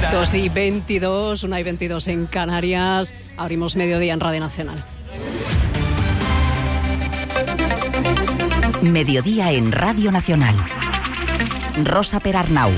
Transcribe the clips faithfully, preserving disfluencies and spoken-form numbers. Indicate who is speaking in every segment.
Speaker 1: dos y veintidós, una y veintidós en Canarias. Abrimos mediodía en Radio Nacional.
Speaker 2: Mediodía en Radio Nacional. Rosa Perarnau.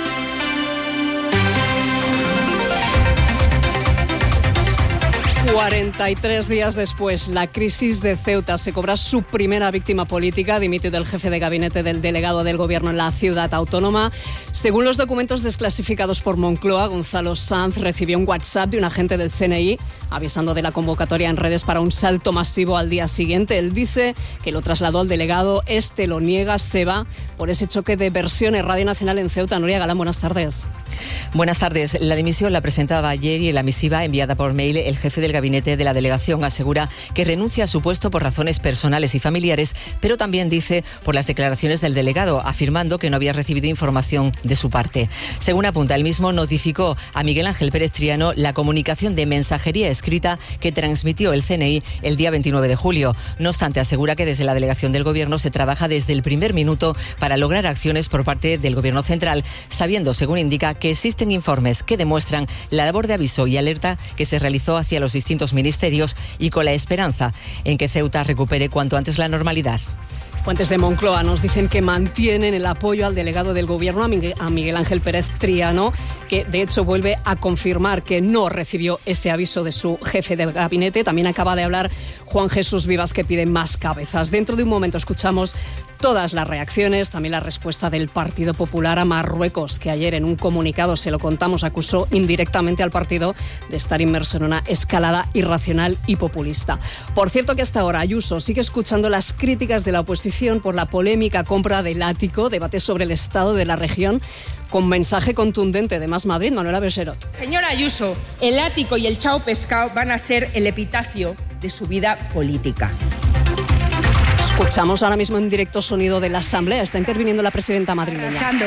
Speaker 1: cuarenta y tres días después, la crisis de Ceuta se cobra su primera víctima política, dimitido el jefe de gabinete del delegado del gobierno en la ciudad autónoma. Según los documentos desclasificados por Moncloa, Gonzalo Sanz recibió un WhatsApp de un agente del C N I avisando de la convocatoria en redes para un salto masivo al día siguiente. Él dice que lo trasladó al delegado, este lo niega, se va por ese choque de versiones. Radio Nacional en Ceuta. Nuria Galán, buenas tardes.
Speaker 3: Buenas tardes. La dimisión la presentaba ayer y en la misiva enviada por mail el jefe del gabinete de la delegación asegura que renuncia a su puesto por razones personales y familiares, pero también dice por las declaraciones del delegado, afirmando que no había recibido información de su parte. Según apunta, él mismo notificó a Miguel Ángel Pérez Triano la comunicación de mensajería escrita que transmitió el C N I el día veintinueve de julio. No obstante, asegura que desde la delegación del gobierno se trabaja desde el primer minuto para lograr acciones por parte del gobierno central, sabiendo, según indica, que existen informes que demuestran la labor de aviso y alerta que se realizó hacia los distintos ministerios y con la esperanza en que Ceuta recupere cuanto antes la normalidad.
Speaker 1: Fuentes de Moncloa nos dicen que mantienen el apoyo al delegado del gobierno, a Miguel, a Miguel Ángel Pérez Triano, que de hecho vuelve a confirmar que no recibió ese aviso de su jefe de gabinete. También acaba de hablar Juan Jesús Vivas, que pide más cabezas. Dentro de un momento escuchamos todas las reacciones, también la respuesta del Partido Popular a Marruecos, que ayer en un comunicado, se lo contamos, acusó indirectamente al partido de estar inmerso en una escalada irracional y populista. Por cierto que hasta ahora Ayuso sigue escuchando las críticas de la oposición por la polémica compra del ático, debate sobre el estado de la región, con mensaje contundente de Más Madrid. Manuela Becerot.
Speaker 4: Señora Ayuso, el ático y el chao pescado van a ser el epitafio de su vida política.
Speaker 1: Escuchamos ahora mismo en directo sonido de la Asamblea. Está interviniendo la presidenta madrileña.
Speaker 5: Pasando,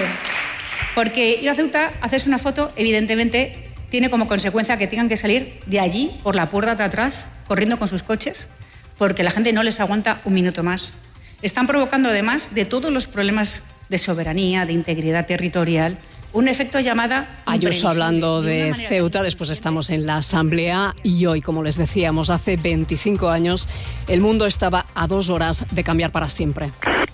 Speaker 5: porque ir a Ceuta, hacerse una foto, evidentemente tiene como consecuencia que tengan que salir de allí, por la puerta de atrás, corriendo con sus coches, porque la gente no les aguanta un minuto más. Están provocando, además de todos los problemas de soberanía, de integridad territorial, un efecto llamada...
Speaker 1: Ayuso hablando de, de Ceuta, después estamos en la Asamblea y hoy, como les decíamos, hace veinticinco años, el mundo estaba a dos horas de cambiar para siempre.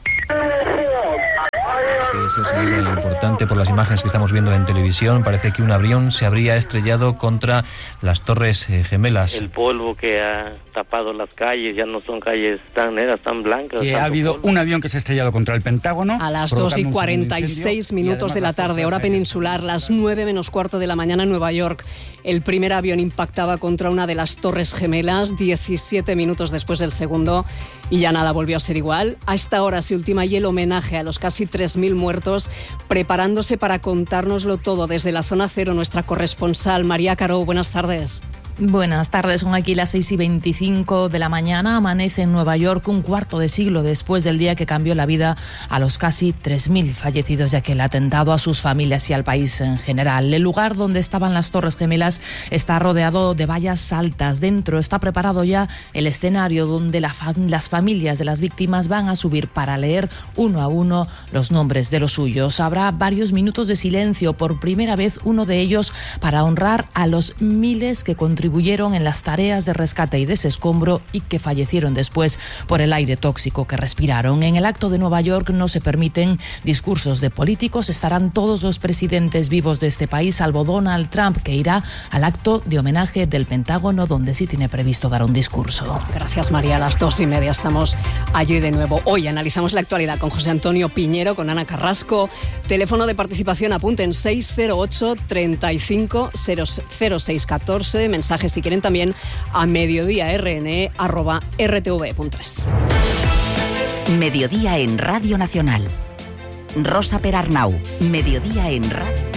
Speaker 6: Ese es el importante por las imágenes que estamos viendo en televisión. Parece que un avión se habría estrellado contra las Torres Gemelas.
Speaker 7: El polvo que ha tapado las calles ya no son calles tan negras, tan blancas.
Speaker 8: Que ha habido polvo. Un avión que se ha estrellado contra el Pentágono.
Speaker 1: A las dos y cuarenta y seis minutos de la tarde, hora peninsular, las nueve menos cuarto de la mañana en Nueva York. El primer avión impactaba contra una de las Torres Gemelas, diecisiete minutos después del segundo, y ya nada volvió a ser igual. A esta hora se ultima y el homenaje a los casi tres mil muertos, preparándose para contárnoslo todo desde la zona cero, nuestra corresponsal María Caro. Buenas tardes.
Speaker 9: Buenas tardes, son aquí las seis y veinticinco de la mañana. Amanece en Nueva York un cuarto de siglo después del día que cambió la vida a los casi tres mil fallecidos de aquel atentado, a sus familias y al país en general. El lugar donde estaban las Torres Gemelas está rodeado de vallas altas. Dentro está preparado ya el escenario donde la fam- las familias de las víctimas van a subir para leer uno a uno los nombres de los suyos. Habrá varios minutos de silencio, por primera vez uno de ellos para honrar a los miles que contribuyeron en las tareas de rescate y desescombro y que fallecieron después por el aire tóxico que respiraron. En el acto de Nueva York no se permiten discursos de políticos. Estarán todos los presidentes vivos de este país, salvo Donald Trump, que irá al acto de homenaje del Pentágono, donde sí tiene previsto dar un discurso.
Speaker 1: Gracias, María. A las dos y media estamos allí de nuevo. Hoy analizamos la actualidad con José Antonio Piñero, con Ana Carrasco. Teléfono de participación, apunten seis cero ocho, treinta y cinco, cero seis catorce. Mensaje si quieren también a mediodíarn arroba rtv punto es.
Speaker 2: Mediodía en Radio Nacional. Rosa Perarnau. Mediodía en Radio.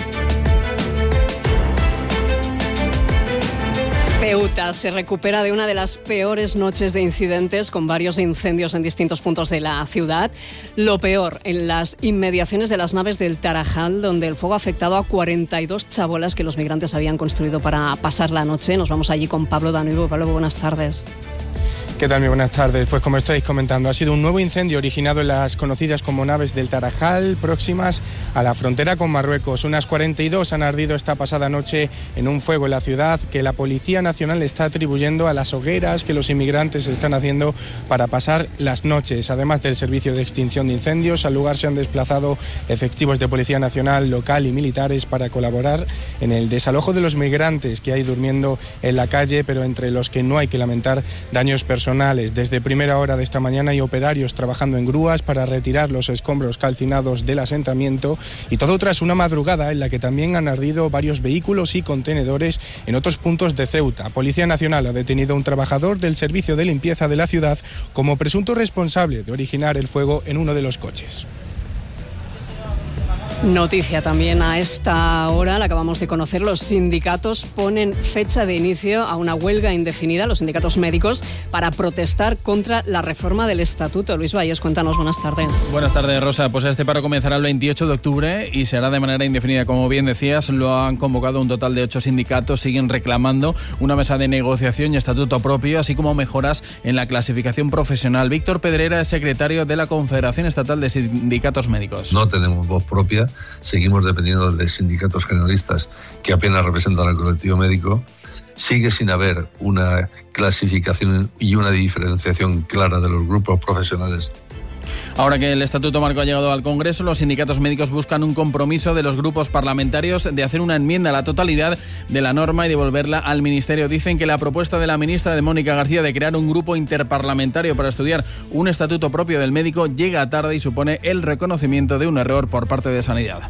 Speaker 1: Ceuta se recupera de una de las peores noches de incidentes, con varios incendios en distintos puntos de la ciudad. Lo peor, en las inmediaciones de las naves del Tarajal, donde el fuego ha afectado a cuarenta y dos chabolas que los migrantes habían construido para pasar la noche. Nos vamos allí con Pablo Danuevo. Pablo, buenas tardes.
Speaker 10: ¿Qué tal? Muy buenas tardes. Pues como estáis comentando, ha sido un nuevo incendio originado en las conocidas como naves del Tarajal, próximas a la frontera con Marruecos. Unas cuarenta y dos han ardido esta pasada noche en un fuego en la ciudad que la Policía Nacional está atribuyendo a las hogueras que los inmigrantes están haciendo para pasar las noches. Además del servicio de extinción de incendios, al lugar se han desplazado efectivos de Policía Nacional, local y militares para colaborar en el desalojo de los migrantes que hay durmiendo en la calle, pero entre los que no hay que lamentar daños personales. Desde primera hora de esta mañana hay operarios trabajando en grúas para retirar los escombros calcinados del asentamiento, y todo tras una madrugada en la que también han ardido varios vehículos y contenedores en otros puntos de Ceuta. Policía Nacional ha detenido a un trabajador del servicio de limpieza de la ciudad como presunto responsable de originar el fuego en uno de los coches.
Speaker 1: Noticia también a esta hora, la acabamos de conocer, los sindicatos ponen fecha de inicio a una huelga indefinida, los sindicatos médicos, para protestar contra la reforma del estatuto. Luis Valles, cuéntanos, buenas tardes.
Speaker 11: Buenas tardes, Rosa. Pues este paro comenzará el veintiocho de octubre y será de manera indefinida. Como bien decías, lo han convocado un total de ocho sindicatos, siguen reclamando una mesa de negociación y estatuto propio, así como mejoras en la clasificación profesional. Víctor Pedrera es secretario de la Confederación Estatal de Sindicatos Médicos.
Speaker 12: No tenemos voz propia. Seguimos dependiendo de sindicatos generalistas que apenas representan al colectivo médico. Sigue sin haber una clasificación y una diferenciación clara de los grupos profesionales.
Speaker 11: Ahora que el Estatuto Marco ha llegado al Congreso, los sindicatos médicos buscan un compromiso de los grupos parlamentarios de hacer una enmienda a la totalidad de la norma y devolverla al Ministerio. Dicen que la propuesta de la ministra de Mónica García de crear un grupo interparlamentario para estudiar un estatuto propio del médico llega tarde y supone el reconocimiento de un error por parte de Sanidad.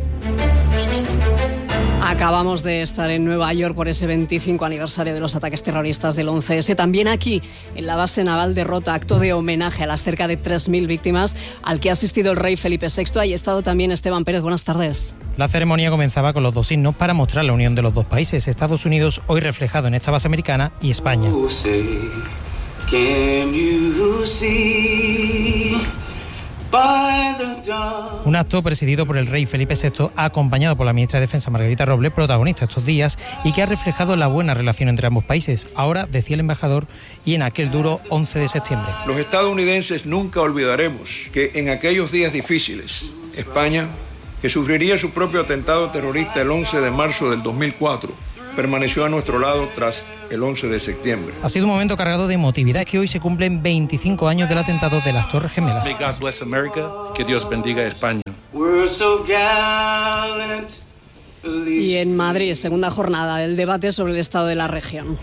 Speaker 1: Acabamos de estar en Nueva York por ese veinticinco aniversario de los ataques terroristas del once ese. También aquí, en la base naval de Rota, acto de homenaje a las cerca de tres mil víctimas al que ha asistido el rey Felipe sexto. Ahí ha estado también Esteban Pérez. Buenas tardes.
Speaker 13: La ceremonia comenzaba con los dos himnos para mostrar la unión de los dos países. Estados Unidos, hoy reflejado en esta base americana, y España. Un acto presidido por el rey Felipe sexto, acompañado por la ministra de Defensa Margarita Robles, protagonista estos días, y que ha reflejado la buena relación entre ambos países. Ahora, decía el embajador, y en aquel duro once de septiembre.
Speaker 14: Los estadounidenses nunca olvidaremos que en aquellos días difíciles, España, que sufriría su propio atentado terrorista el once de marzo del dos mil cuatro, permaneció a nuestro lado tras el once de septiembre.
Speaker 13: Ha sido un momento cargado de emotividad, que hoy se cumplen veinticinco años del atentado de las Torres Gemelas.
Speaker 15: May God bless America. Que Dios bendiga a España.
Speaker 1: Y en Madrid, segunda jornada del debate sobre el estado de la región.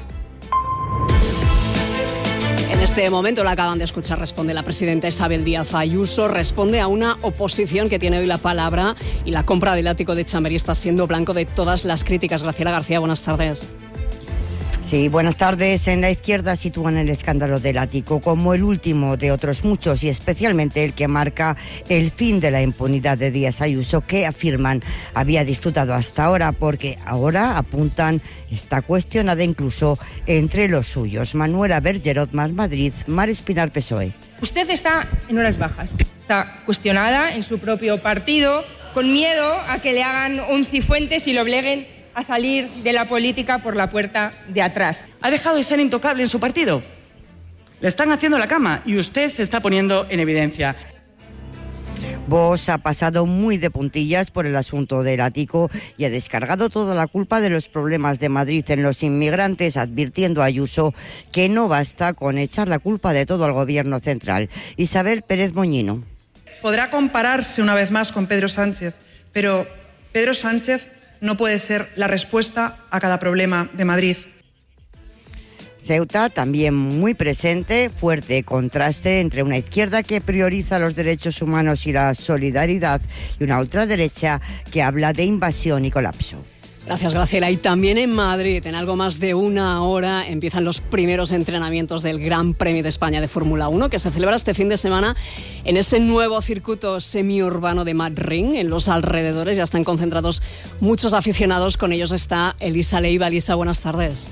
Speaker 1: En este momento la acaban de escuchar, responde la presidenta Isabel Díaz Ayuso, responde a una oposición que tiene hoy la palabra, y la compra del ático de Chamberí está siendo blanco de todas las críticas. Graciela García, buenas tardes.
Speaker 16: Sí, buenas tardes. En la izquierda sitúan el escándalo del ático como el último de otros muchos, y especialmente el que marca el fin de la impunidad de Díaz Ayuso, que afirman había disfrutado hasta ahora, porque ahora apuntan está cuestionada incluso entre los suyos. Manuela Bergerot, Más Madrid, Mar Espinar, P S O E.
Speaker 4: Usted está en horas bajas, está cuestionada en su propio partido, con miedo a que le hagan un cifuentes y lo obliguen a salir de la política por la puerta de atrás.
Speaker 17: ¿Ha dejado de ser intocable en su partido? Le están haciendo la cama y usted se está poniendo en evidencia.
Speaker 16: Vox ha pasado muy de puntillas por el asunto del ático y ha descargado toda la culpa de los problemas de Madrid en los inmigrantes, advirtiendo a Ayuso que no basta con echar la culpa de todo al gobierno central. Isabel Pérez Moñino.
Speaker 18: Podrá compararse una vez más con Pedro Sánchez, pero Pedro Sánchez no puede ser la respuesta a cada problema de Madrid.
Speaker 16: Ceuta también muy presente, fuerte contraste entre una izquierda que prioriza los derechos humanos y la solidaridad y una ultraderecha que habla de invasión y colapso.
Speaker 1: Gracias, Graciela. Y también en Madrid, en algo más de una hora, empiezan los primeros entrenamientos del Gran Premio de España de Fórmula uno, que se celebra este fin de semana en ese nuevo circuito semiurbano de Madrid. En los alrededores ya están concentrados muchos aficionados. Con ellos está Elisa Leiva. Elisa, buenas tardes.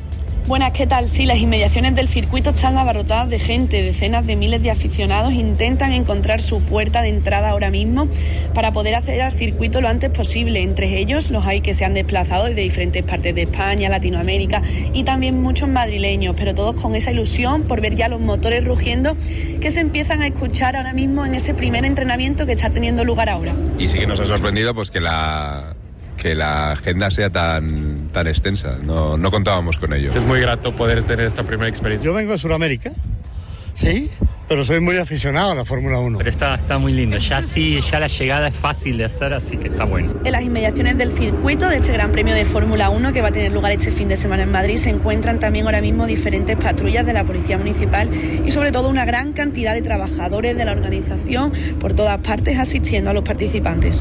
Speaker 19: Buenas, ¿qué tal? Sí, las inmediaciones del circuito están abarrotadas de gente. Decenas de miles de aficionados intentan encontrar su puerta de entrada ahora mismo para poder acceder al circuito lo antes posible. Entre ellos los hay que se han desplazado desde diferentes partes de España, Latinoamérica y también muchos madrileños, pero todos con esa ilusión por ver ya los motores rugiendo que se empiezan a escuchar ahora mismo en ese primer entrenamiento que está teniendo lugar ahora.
Speaker 20: Y sí que nos ha sorprendido pues que la... que la agenda sea tan, tan extensa, no, no contábamos con ello.
Speaker 21: Es muy grato poder tener esta primera experiencia.
Speaker 22: Yo vengo de Sudamérica, sí, pero soy muy aficionado a la Fórmula uno.
Speaker 23: Pero está, está muy lindo, ya sí, ya la llegada es fácil de hacer, así que está bueno.
Speaker 19: En las inmediaciones del circuito de este Gran Premio de Fórmula uno que va a tener lugar este fin de semana en Madrid se encuentran también ahora mismo diferentes patrullas de la Policía Municipal y sobre todo una gran cantidad de trabajadores de la organización por todas partes asistiendo a los participantes.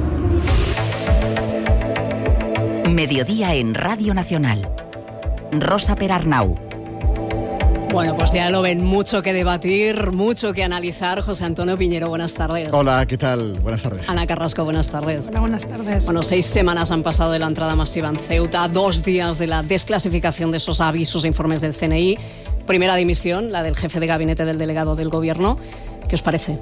Speaker 2: Mediodía en Radio Nacional. Rosa Perarnau.
Speaker 1: Bueno, pues ya lo ven, mucho que debatir, mucho que analizar. José Antonio Piñero, buenas tardes.
Speaker 24: Hola, ¿qué tal? Buenas tardes.
Speaker 1: Ana Carrasco, buenas tardes.
Speaker 25: Hola, buenas tardes.
Speaker 1: Bueno, seis semanas han pasado de la entrada masiva en Ceuta, dos días de la desclasificación de esos avisos e informes del C N I. Primera dimisión, la del jefe de gabinete del delegado del Gobierno. ¿Qué os parece?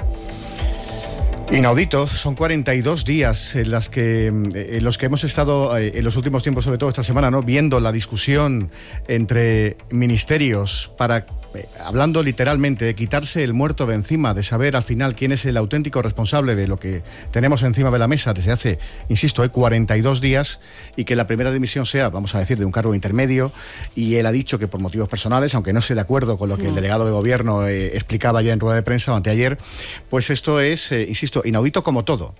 Speaker 24: Inaudito, son cuarenta y dos días en, las que, en los que hemos estado eh, en los últimos tiempos, sobre todo esta semana, ¿no?, viendo la discusión entre ministerios para, eh, hablando literalmente, de quitarse el muerto de encima, de saber al final quién es el auténtico responsable de lo que tenemos encima de la mesa desde hace, insisto, eh, cuarenta y dos días, y que la primera dimisión sea, vamos a decir, de un cargo intermedio, y él ha dicho que por motivos personales, aunque no esté de acuerdo con lo que el delegado de gobierno eh, explicaba ya en rueda de prensa o anteayer, pues esto es, eh, insisto, inaudito como todo,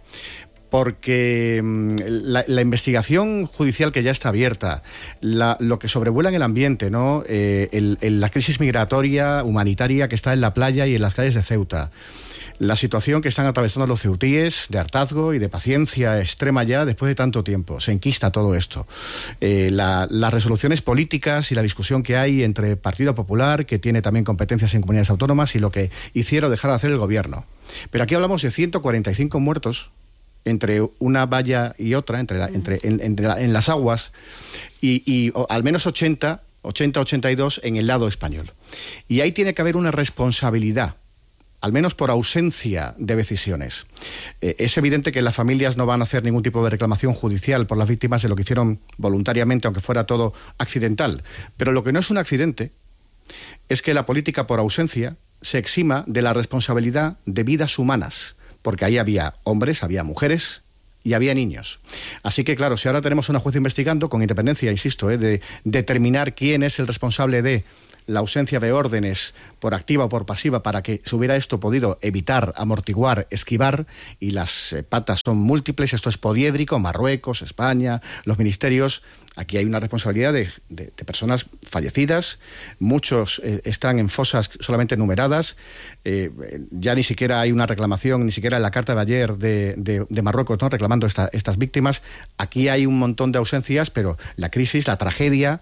Speaker 24: porque la, la investigación judicial que ya está abierta, la, lo que sobrevuela en el ambiente, ¿no?, eh, el, el, la crisis migratoria, humanitaria que está en la playa y en las calles de Ceuta, la situación que están atravesando los ceutíes de hartazgo y de paciencia extrema ya después de tanto tiempo, se enquista todo esto, eh, la, las resoluciones políticas y la discusión que hay entre Partido Popular, que tiene también competencias en comunidades autónomas, y lo que hiciera o dejara de hacer el gobierno. Pero aquí hablamos de ciento cuarenta y cinco muertos entre una valla y otra, entre, la, entre en, en, la, en las aguas, y, y o, al menos ochenta, ochenta y dos en el lado español. Y ahí tiene que haber una responsabilidad, al menos por ausencia de decisiones. Eh, es evidente que las familias no van a hacer ningún tipo de reclamación judicial por las víctimas de lo que hicieron voluntariamente, aunque fuera todo accidental. Pero lo que no es un accidente es que la política por ausencia se exima de la responsabilidad de vidas humanas, porque ahí había hombres, había mujeres y había niños. Así que, claro, si ahora tenemos una jueza investigando, con independencia, insisto, eh, de determinar quién es el responsable de la ausencia de órdenes por activa o por pasiva para que se hubiera esto podido evitar, amortiguar, esquivar, y las eh, patas son múltiples, esto es poliédrico, Marruecos, España, los ministerios. Aquí hay una responsabilidad de, de, de personas fallecidas, muchos eh, están en fosas solamente numeradas, eh, ya ni siquiera hay una reclamación, ni siquiera en la carta de ayer de, de, de Marruecos, ¿no?, reclamando esta, estas víctimas. Aquí hay un montón de ausencias, pero la crisis, la tragedia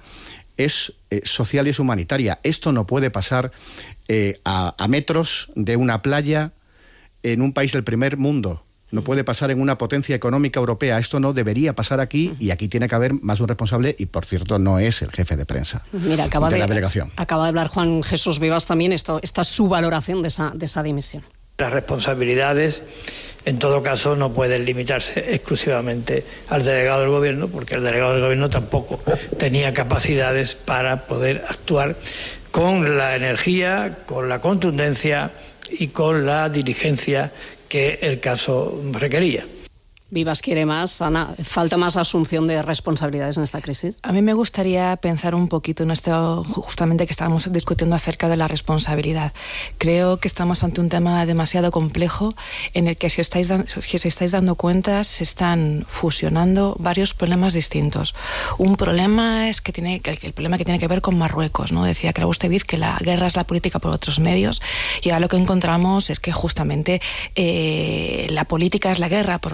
Speaker 24: es eh, social y es humanitaria. Esto no puede pasar eh, a, a metros de una playa en un país del primer mundo. No puede pasar en una potencia económica europea. Esto no debería pasar aquí, y aquí tiene que haber más de un responsable, y por cierto no es el jefe de prensa.
Speaker 1: Mira, acaba
Speaker 24: de,
Speaker 1: de
Speaker 24: la delegación.
Speaker 1: Acaba de hablar Juan Jesús Vivas también, esto, esta es su valoración de esa, de esa dimisión.
Speaker 26: Las responsabilidades, en todo caso, no pueden limitarse exclusivamente al delegado del gobierno, porque el delegado del gobierno tampoco tenía capacidades para poder actuar con la energía, con la contundencia y con la diligencia que el caso requería.
Speaker 1: Vivas quiere más. Ana, ¿falta más asunción de responsabilidades en esta crisis?
Speaker 25: A mí me gustaría pensar un poquito en esto, justamente que estábamos discutiendo acerca de la responsabilidad. Creo que estamos ante un tema demasiado complejo en el que, si, estáis, si os estáis dando cuenta, se están fusionando varios problemas distintos. Un problema es que tiene el, el problema que tiene que ver con Marruecos, ¿no? Decía Clara Esteviz que la guerra es la política por otros medios, y ahora lo que encontramos es que justamente eh, la política es la guerra por otros medios.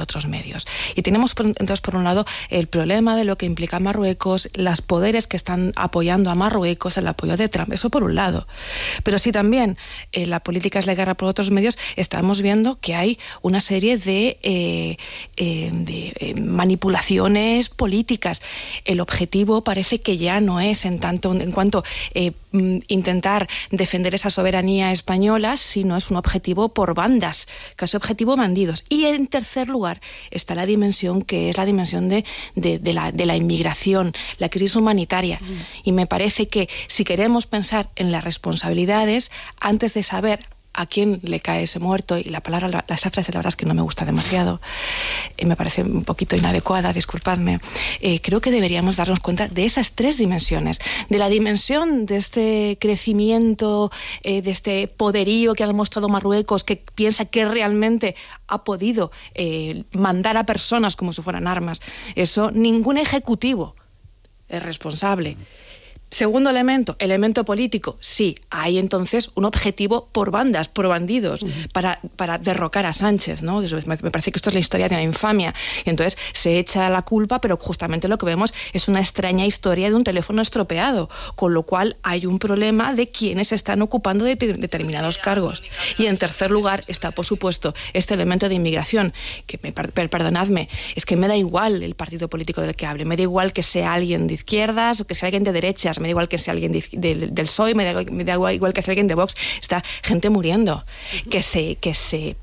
Speaker 25: medios. Y tenemos entonces por un lado el problema de lo que implica Marruecos, los poderes que están apoyando a Marruecos, el apoyo de Trump, eso por un lado. Pero sí también eh, la política es la guerra por otros medios, estamos viendo que hay una serie de, eh, eh, de eh, manipulaciones políticas. El objetivo parece que ya no es en tanto en cuanto eh, intentar defender esa soberanía española, sino es un objetivo por bandas, casi objetivo bandidos. Y en tercer lugar está la dimensión que es la dimensión de, de, de, la, de la inmigración, la crisis humanitaria. Mm. Y me parece que si queremos pensar en las responsabilidades, antes de saber a quién le cae ese muerto, y la palabra, la, esa frase la verdad es que no me gusta demasiado, eh, me parece un poquito inadecuada, disculpadme, eh, creo que deberíamos darnos cuenta de esas tres dimensiones, de la dimensión de este crecimiento, eh, de este poderío que ha demostrado Marruecos, que piensa que realmente ha podido eh, mandar a personas como si fueran armas. Eso ningún ejecutivo es responsable. Segundo elemento, elemento político. Sí, hay entonces un objetivo por bandas, por bandidos, uh-huh. para, para derrocar a Sánchez, ¿no? Me parece que esto es la historia de una infamia. Y entonces se echa la culpa, pero justamente lo que vemos es una extraña historia de un teléfono estropeado, con lo cual hay un problema de quienes están ocupando de determinados cargos. Y en tercer lugar está, por supuesto, este elemento de inmigración, que me, perdonadme, es que me da igual el partido político del que hable, me da igual que sea alguien de izquierdas o que sea alguien de derechas, me da igual que sea alguien de, de, del P S O E, me da, me da igual que sea alguien de Vox, está gente muriendo, uh-huh. que se, que se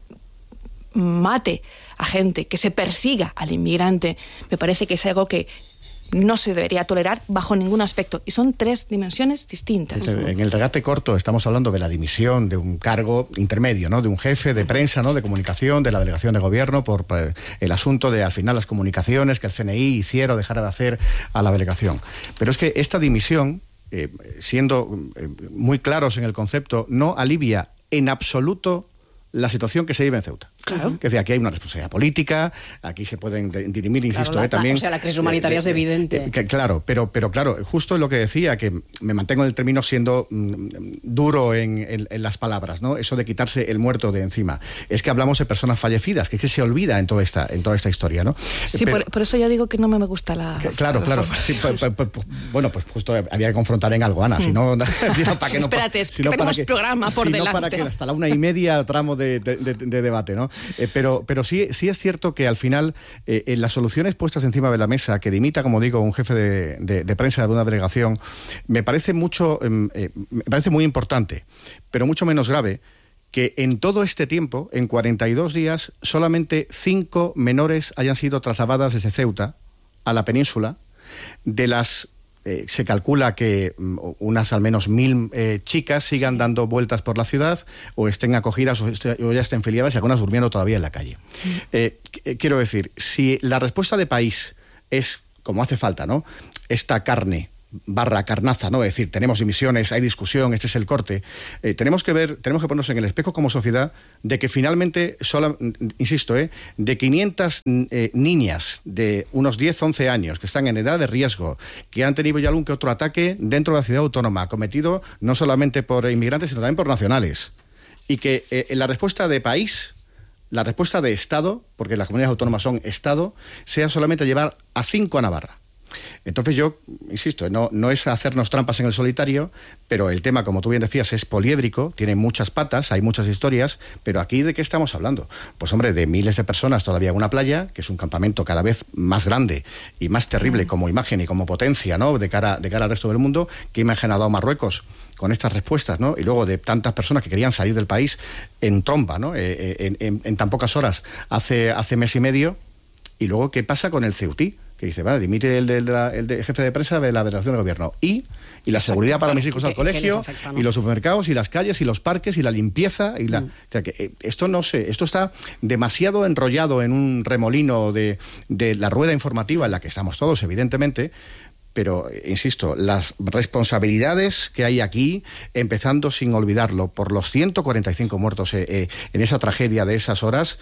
Speaker 25: mate a gente, que se persiga al inmigrante, me parece que es algo que no se debería tolerar bajo ningún aspecto. Y son tres dimensiones distintas.
Speaker 24: En el regate corto estamos hablando de la dimisión de un cargo intermedio, ¿no? De un jefe de prensa, ¿no? De comunicación, de la delegación de gobierno, por, por el asunto de, al final, las comunicaciones que el C N I hiciera o dejara de hacer a la delegación. Pero es que esta dimisión, eh, siendo eh, muy claros en el concepto, no alivia en absoluto la situación que se vive en Ceuta.
Speaker 1: Claro.
Speaker 24: Que decía, aquí hay una responsabilidad política, aquí se pueden dirimir, insisto,
Speaker 1: claro, la,
Speaker 24: eh, también...
Speaker 1: La, o sea, la crisis humanitaria eh, eh, es evidente.
Speaker 24: Eh, que, claro, pero, pero claro, justo lo que decía, que me mantengo en el término siendo mm, duro en, en, en las palabras, ¿no? Eso de quitarse el muerto de encima. Es que hablamos de personas fallecidas, que es que se olvida en toda esta, en toda esta historia, ¿no?
Speaker 25: Sí,
Speaker 24: pero,
Speaker 25: por, por eso yo digo que no me gusta la...
Speaker 24: Que, claro, la claro. Sí, pues, pues, pues, bueno, pues justo había que confrontar en algo, Ana, mm. si no... si no para que no
Speaker 25: Espérate, es
Speaker 24: si
Speaker 25: que
Speaker 24: no
Speaker 25: tenemos
Speaker 24: para que,
Speaker 25: programa por
Speaker 24: si
Speaker 25: delante.
Speaker 24: No para que hasta la una y media tramo de, de, de, de debate, ¿no? Eh, pero... Pero sí, sí es cierto que al final eh, en las soluciones puestas encima de la mesa, que dimita, como digo, un jefe de, de, de prensa de una delegación, me parece mucho, eh, me parece muy importante, pero mucho menos grave, que en todo este tiempo, en cuarenta y dos días, solamente cinco menores hayan sido trasladadas desde Ceuta a la península, de las... Eh, se calcula que um, unas al menos mil eh, chicas sigan dando vueltas por la ciudad o estén acogidas o, est- o ya estén filiadas y algunas durmiendo todavía en la calle. Mm. Eh, qu- quiero decir, si la respuesta de país es, como hace falta, ¿no? Esta carne barra carnaza, ¿no? Es decir, tenemos emisiones, hay discusión, este es el corte. Eh, tenemos que ver, tenemos que ponernos en el espejo como sociedad de que finalmente, sola, insisto, eh, de quinientas eh, niñas de unos diez, once años que están en edad de riesgo, que han tenido ya algún que otro ataque dentro de la ciudad autónoma, cometido no solamente por inmigrantes, sino también por nacionales. Y que eh, la respuesta de país, la respuesta de Estado, porque las comunidades autónomas son Estado, sea solamente llevar a cinco a Navarra. Entonces yo, insisto, no, no es hacernos trampas en el solitario, pero el tema, como tú bien decías, es poliédrico, tiene muchas patas, hay muchas historias, pero aquí ¿de qué estamos hablando? Pues hombre, de miles de personas todavía en una playa, que es un campamento cada vez más grande y más terrible como imagen y como potencia, ¿no? de cara, de cara al resto del mundo. ¿Qué imagen ha dado Marruecos con estas respuestas, ¿no? Y luego de tantas personas que querían salir del país en tromba, ¿no? Eh, en, en, en tan pocas horas, hace, hace mes y medio. Y luego, ¿qué pasa con el Ceutí? Que dice, vale, dimite el, de, el, de la, el de jefe de prensa de la delegación de gobierno. Y, y la seguridad para mis hijos al colegio, afecta, ¿no? Y los supermercados, y las calles, y los parques, y la limpieza. Y la, mm. o sea, que, eh, esto no sé, esto está demasiado enrollado en un remolino de, de la rueda informativa en la que estamos todos, evidentemente. Pero, insisto, las responsabilidades que hay aquí, empezando sin olvidarlo, por los ciento cuarenta y cinco muertos eh, eh, en esa tragedia de esas horas,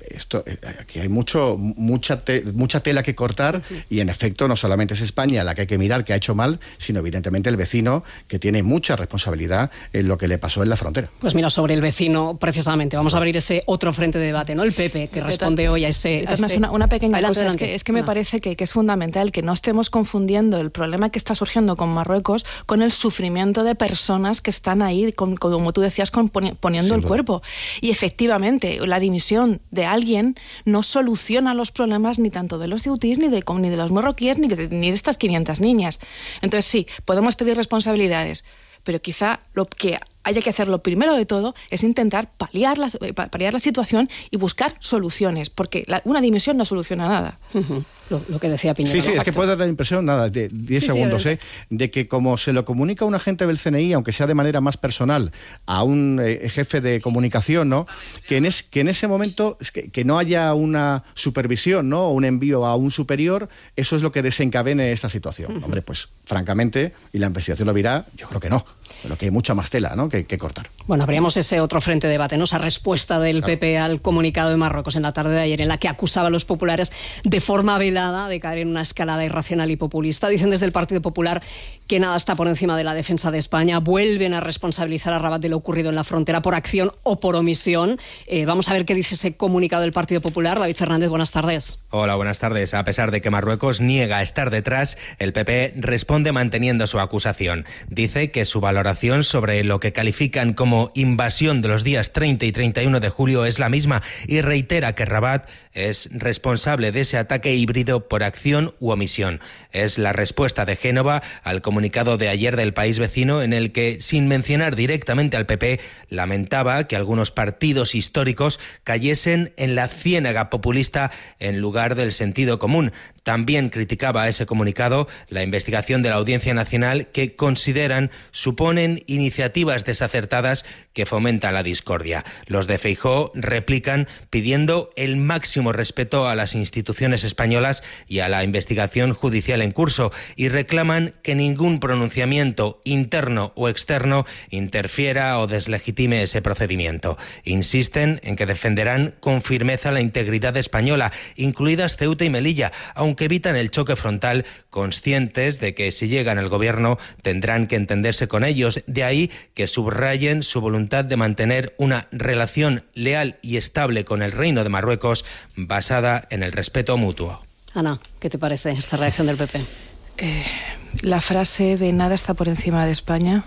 Speaker 24: esto, aquí hay mucho, mucha, te, mucha tela que cortar y en efecto no solamente es España la que hay que mirar que ha hecho mal, sino evidentemente el vecino que tiene mucha responsabilidad en lo que le pasó en la frontera.
Speaker 1: Pues mira, sobre el vecino precisamente, vamos a abrir ese otro frente de debate, ¿no? El P P, que responde hoy a ese...
Speaker 25: A ese... Una, una pequeña
Speaker 1: adelante,
Speaker 25: cosa,
Speaker 1: adelante.
Speaker 25: Es que, es que me
Speaker 1: no.
Speaker 25: parece que, que es fundamental que no estemos confundiendo el problema que está surgiendo con Marruecos con el sufrimiento de personas que están ahí, con, como tú decías, con, poniendo Sin el duda. cuerpo. Y efectivamente, la dimisión de alguien no soluciona los problemas ni tanto de los ceutís, ni de, ni de los marroquíes, ni de, ni de estas quinientas niñas. Entonces sí, podemos pedir responsabilidades, pero quizá lo que haya que hacer, lo primero de todo, es intentar paliar la, paliar la situación y buscar soluciones, porque la, una dimisión no soluciona nada.
Speaker 1: Uh-huh. Lo, lo que decía Piñera.
Speaker 24: Sí, sí,
Speaker 1: exacto.
Speaker 24: es que puede dar la impresión, nada, de diez
Speaker 1: sí,
Speaker 24: segundos,
Speaker 1: sí,
Speaker 24: ¿eh? de que como se lo comunica a un agente del C N I, aunque sea de manera más personal, a un eh, jefe de comunicación, ¿no? Que en, es, que en ese momento, es que, que no haya una supervisión, ¿no? O un envío a un superior, eso es lo que desencadene esta situación. Uh-huh. Hombre, pues francamente, y la investigación lo dirá, yo creo que no, pero que hay mucha más tela, ¿no? que, que cortar.
Speaker 1: Bueno, abríamos ese otro frente de debate, ¿no? Esa respuesta del claro. P P al comunicado de Marruecos en la tarde de ayer, en la que acusaba a los populares de forma velada de caer en una escalada irracional y populista. Dicen desde el Partido Popular que nada está por encima de la defensa de España. Vuelven a responsabilizar a Rabat de lo ocurrido en la frontera por acción o por omisión. Eh, vamos a ver qué dice ese comunicado del Partido Popular. David Fernández, buenas tardes.
Speaker 3: Hola, buenas tardes. A pesar de que Marruecos niega estar detrás, el P P responde manteniendo su acusación. Dice que su valoración sobre lo que califican como invasión de los días treinta y treinta y uno de julio es la misma y reitera que Rabat es responsable de ese ataque híbrido por acción u omisión. Es la respuesta de Génova al comunicado de ayer del país vecino, en el que, sin mencionar directamente al P P, lamentaba que algunos partidos históricos cayesen en la ciénaga populista en lugar del sentido común. También criticaba ese comunicado la investigación de la Audiencia Nacional, que consideran suponen iniciativas desacertadas que fomentan la discordia. Los de Feijóo replican pidiendo el máximo respeto a las instituciones españolas y a la investigación judicial en curso y reclaman que ningún pronunciamiento interno o externo interfiera o deslegitime ese procedimiento. Insisten en que defenderán con firmeza la integridad española, incluidas Ceuta y Melilla, aunque evitan el choque frontal, conscientes de que si llegan al gobierno tendrán que entenderse con ellos. De ahí que subrayen su voluntad de mantener una relación leal y estable con el Reino de Marruecos basada en el respeto mutuo.
Speaker 1: Ana, ¿qué te parece esta reacción del P P?
Speaker 25: Eh, la frase de nada está por encima de España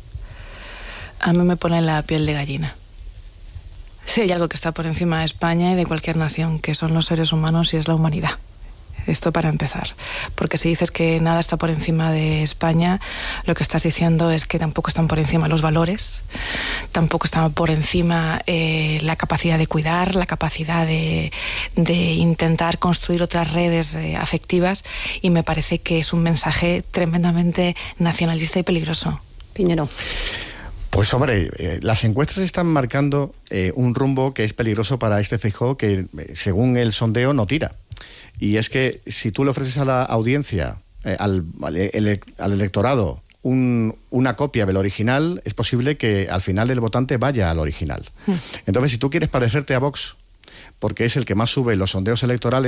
Speaker 25: a mí me pone la piel de gallina. Sí, hay algo que está por encima de España y de cualquier nación, que son los seres humanos y es la humanidad. Esto para empezar. Porque si dices que nada está por encima de España, lo que estás diciendo es que tampoco están por encima los valores, tampoco están por encima eh, la capacidad de cuidar, la capacidad de, de intentar construir otras redes eh, afectivas, y me parece que es un mensaje tremendamente nacionalista y peligroso.
Speaker 1: Piñero.
Speaker 24: Pues hombre, eh, las encuestas están marcando eh, un rumbo que es peligroso para este Feijóo, que eh, según el sondeo no tira. Y es que si tú le ofreces a la audiencia, eh, al, al, ele, al electorado, un, una copia del original, es posible que al final el votante vaya al original. Mm. Entonces, si tú quieres parecerte a Vox, porque es el que más sube los sondeos electorales,